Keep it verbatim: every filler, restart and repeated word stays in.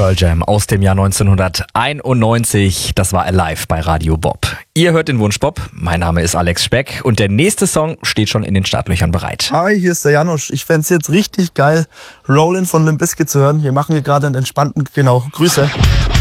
Pearl Jam aus dem Jahr neunzehnhunderteinundneunzig. Das war Alive bei Radio Bob. Ihr hört den Wunschbob. Mein Name ist Alex Speck und der nächste Song steht schon in den Startlöchern bereit. Hi, hier ist der Janosch. Ich fänd's jetzt richtig geil, Rollin' von Limp Bizkit zu hören. Wir machen hier gerade einen entspannten, genau, Grüße.